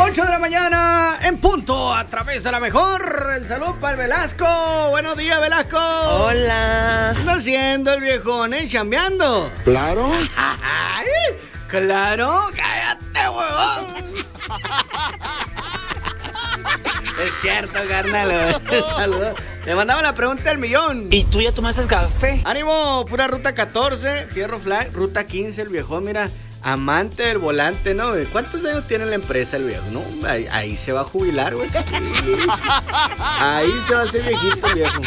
8 de la mañana en punto a través de la mejor. El saludo para el Velasco. Buenos días, Velasco. Hola. ¿Qué está haciendo el viejón, ¿Chambeando? Claro. Ay, claro, cállate, huevón. Es cierto, carnal. Saludos. Le mandaba la pregunta del millón. ¿Y tú ya tomaste el café? Ánimo, pura ruta 14, Fierro Flag, ruta 15, el viejón, mira, amante del volante, ¿no? ¿Cuántos años tiene la empresa el viejo? No, ahí se va a jubilar, güey. Ahí se va a hacer viejito el viejo.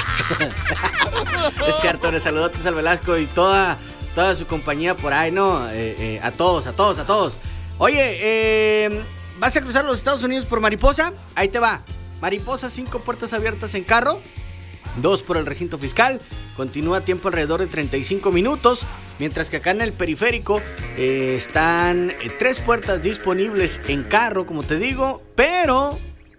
Es cierto, le saludotes al Velasco y toda su compañía por ahí, ¿no? A todos. Oye, ¿vas a cruzar los Estados Unidos por Mariposa? Ahí te va. Mariposa, 5 puertas abiertas en carro, 2 por el recinto fiscal. Continúa a tiempo alrededor de 35 minutos. Mientras que acá en el periférico están 3 puertas disponibles en carro, como te digo. Pero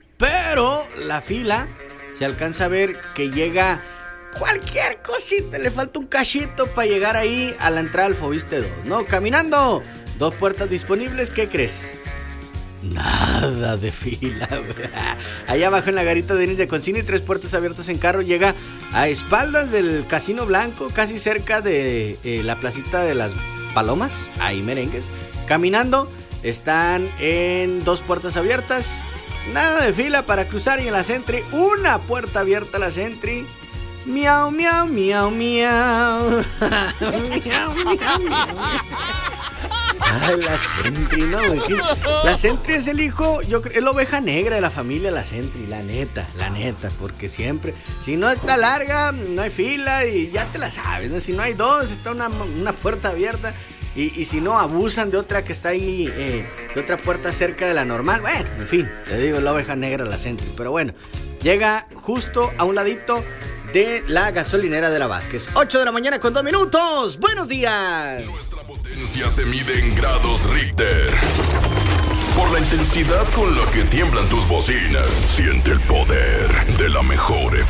la fila se alcanza a ver que llega cualquier cosita. Le falta un cachito para llegar ahí a la entrada al Fobiste 2, ¿no? Caminando, 2 puertas disponibles. ¿Qué crees? Nada de fila. Allá abajo en la garita de Denis de Concini, 3 puertas abiertas en carro. Llega a espaldas del Casino Blanco, casi cerca de la placita de las Palomas. Ahí merengues. Caminando, están en 2 puertas abiertas. Nada de fila para cruzar. Y en la Sentry, 1 puerta abierta a la Sentry. Miau, miau, miau, miau. Miau, miau, miau. Ay, la Sentry, ¿no? La Sentry es el hijo, yo creo, es la oveja negra de la familia, la Sentry, la neta, porque siempre, si no está larga, no hay fila y ya te la sabes, ¿no? Si no hay 2, está una puerta abierta y si no, abusan de otra que está ahí, de otra puerta cerca de la normal. Bueno, en fin, te digo, la oveja negra, la Sentry, pero bueno, llega justo a un ladito de la gasolinera de la Vázquez. 8 de la mañana con 2 minutos. ¡Buenos días! Nuestra potencia se mide en grados Richter. Por la intensidad con la que tiemblan tus bocinas, siente el poder de la mejor FM.